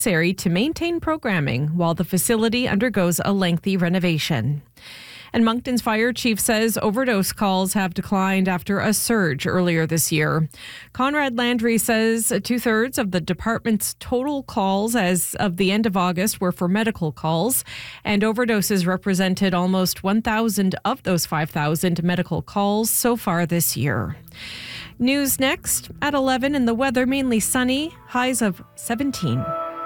necessary to maintain programming while the facility undergoes a lengthy renovation. And Moncton's fire chief says overdose calls have declined after a surge earlier this year. Conrad Landry says 2/3 of the department's total calls as of the end of August were for medical calls, and overdoses represented almost 1,000 of those 5,000 medical calls so far this year. News next at 11, and the weather mainly sunny, highs of 17.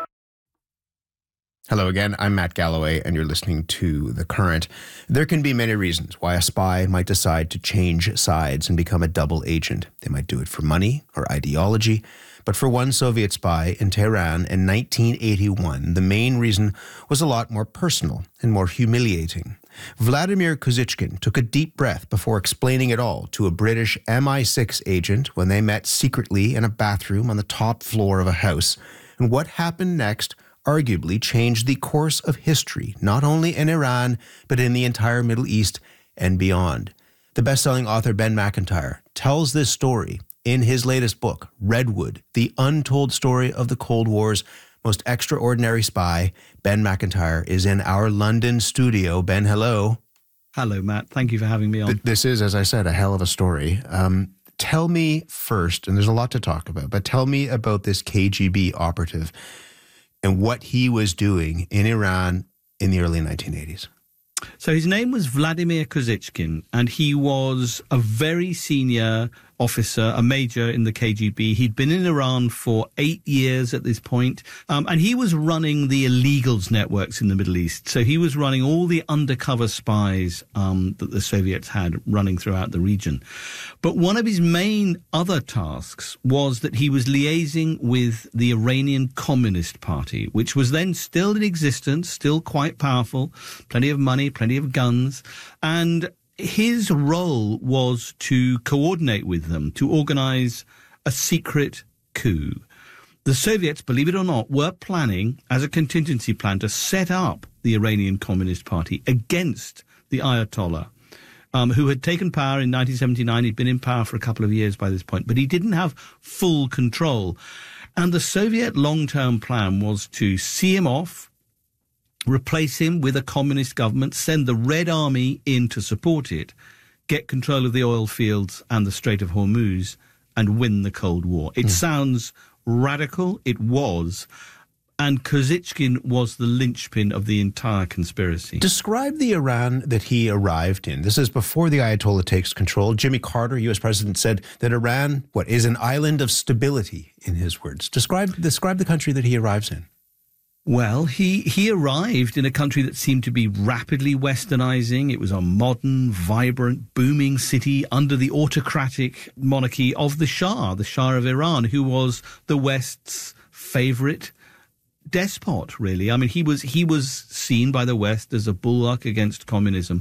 Hello again, I'm Matt Galloway, and you're listening to The Current. There can be many reasons why a spy might decide to change sides and become a double agent. They might do it for money or ideology. But for one Soviet spy in Tehran in 1981, the main reason was a lot more personal and more humiliating. Vladimir Kozychkin took a deep breath before explaining it all to a British MI6 agent when they met secretly in a bathroom on the top floor of a house. And what happened next arguably changed the course of history, not only in Iran, but in the entire Middle East and beyond. The best-selling author Ben Macintyre tells this story in his latest book, Redwood, The Untold Story of the Cold War's Most Extraordinary Spy. Ben Macintyre is in our London studio. Ben, hello. Hello, Matt. Thank you for having me on. This is, as I said, a hell of a story. Tell me first, and there's a lot to talk about, but tell me about this KGB operative and what he was doing in Iran in the early 1980s. So his name was Vladimir Kozychkin, and he was a very senior officer, a major in the KGB. He'd been in Iran for 8 years at this point, and he was running the illegals networks in the Middle East. So he was running all the undercover spies that the Soviets had running throughout the region. But one of his main other tasks was that he was liaising with the Iranian Communist Party, which was then still in existence, still quite powerful, plenty of money, plenty of guns, and his role was to coordinate with them, to organize a secret coup. The Soviets, believe it or not, were planning, as a contingency plan, to set up the Iranian Communist Party against the Ayatollah, who had taken power in 1979. He'd been in power for a couple of years by this point, but he didn't have full control. And the Soviet long-term plan was to see him off, replace him with a communist government, send the Red Army in to support it, get control of the oil fields and the Strait of Hormuz, and win the Cold War. It sounds radical. It was. And Kozychkin was the linchpin of the entire conspiracy. Describe the Iran that he arrived in. This is before the Ayatollah takes control. Jimmy Carter, U.S. president, said that Iran, is an island of stability, in his words. Describe the country that he arrives in. Well, he arrived in a country that seemed to be rapidly westernizing. It was a modern, vibrant, booming city under the autocratic monarchy of the Shah of Iran, who was the West's favorite despot, really. I mean, he was seen by the West as a bulwark against communism.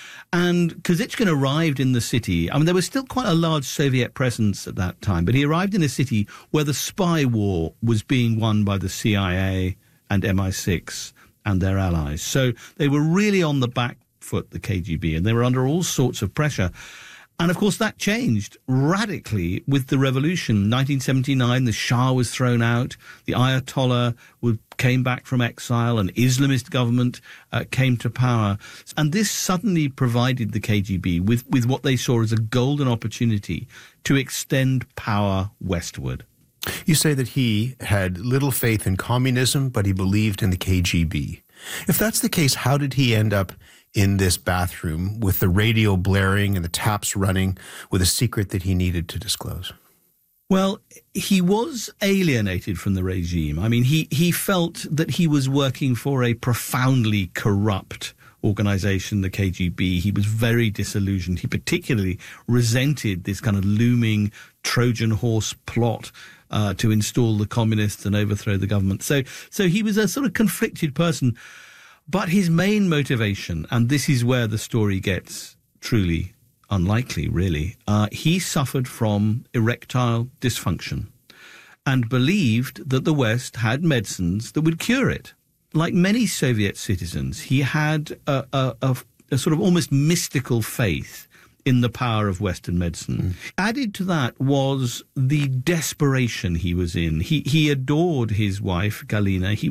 And Kozychkin arrived in the city. I mean, there was still quite a large Soviet presence at that time, but he arrived in a city where the spy war was being won by the CIA and MI6 and their allies. So they were really on the back foot, the KGB, and they were under all sorts of pressure. And, of course, that changed radically with the revolution. 1979, the Shah was thrown out, the Ayatollah came back from exile, an Islamist government came to power. And this suddenly provided the KGB with what they saw as a golden opportunity to extend power westward. You say that he had little faith in communism, but he believed in the KGB. If that's the case, how did he end up in this bathroom with the radio blaring and the taps running with a secret that he needed to disclose? Well, he was alienated from the regime. I mean, he felt that he was working for a profoundly corrupt organization, the KGB. He was very disillusioned. He particularly resented this kind of looming Trojan horse plot to install the communists and overthrow the government. So he was a sort of conflicted person. But his main motivation, and this is where the story gets truly unlikely, really, he suffered from erectile dysfunction and believed that the West had medicines that would cure it. Like many Soviet citizens, he had a sort of almost mystical faith in the power of Western medicine. Added to that was the desperation he was in. He adored his wife, Galina. He